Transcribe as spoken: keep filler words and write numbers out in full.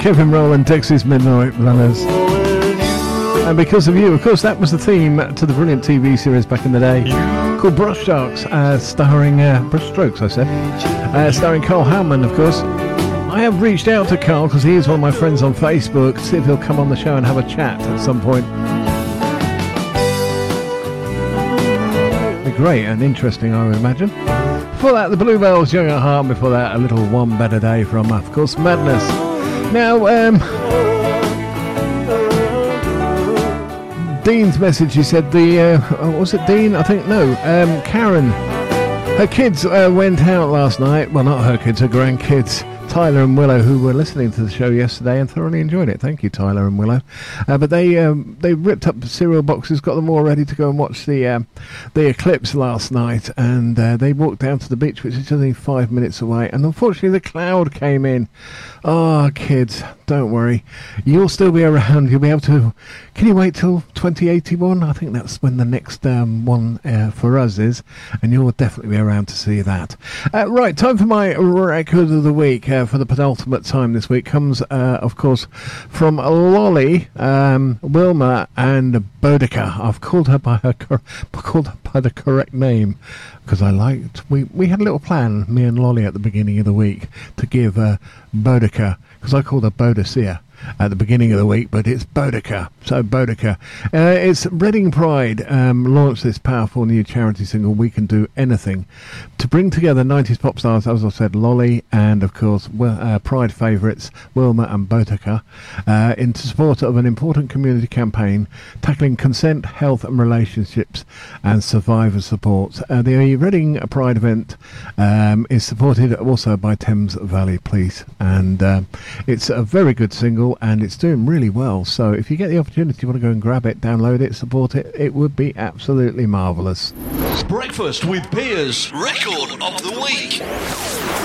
Kevin Rowland, Dexys Midnight Runners. And Because of You, of course, that was the theme to the brilliant T V series back in the day called Brush Strokes, uh, starring uh, Brush Strokes, I said, uh, starring Carl Howman, of course. I have reached out to Carl because he is one of my friends on Facebook to see if he'll come on the show and have a chat at some point. It'd be great and interesting, I would imagine. Before that, the Bluebells, Young at Heart. Before that, a little One Better Day from, of course, Madness. Now, um... Dean's message, he said the, uh, was it Dean? I think, no, um, Karen. Her kids uh, went out last night. Well, not her kids, her grandkids. Tyler and Willow, who were listening to the show yesterday and thoroughly enjoyed it. Thank you, Tyler and Willow. Uh, but they um, they ripped up the cereal boxes, got them all ready to go and watch the um, the eclipse last night, and uh, they walked down to the beach, which is only five minutes away, and unfortunately the cloud came in. Oh, kids, don't worry. You'll still be around. You'll be able to... Can you wait till twenty eighty-one? I think that's when the next um, one uh, for us is, and you'll definitely be around to see that. Uh, right, time for my record of the week. Uh, for the penultimate time this week comes, uh, of course, from Lolly, um, Wilma, and Boudica. I've called her by her cor- called her by the correct name because I liked. We we had a little plan, me and Lolly, at the beginning of the week to give uh, Boudica, because I called her Boadicea at the beginning of the week, but it's Boudica. So Boudica. Uh, it's Reading Pride um, launched this powerful new charity single, We Can Do Anything, to bring together nineties pop stars, as I said, Lolly, and of course uh, Pride favourites Wilma and Boudica, uh, in support of an important community campaign tackling consent, health and relationships and survivor support. Uh, the Reading Pride event um, is supported also by Thames Valley Police, and uh, it's a very good single and it's doing really well. So if you get the opportunity, you want to go and grab it, download it, support it, it would be absolutely marvellous. Breakfast with Piers, record of the week.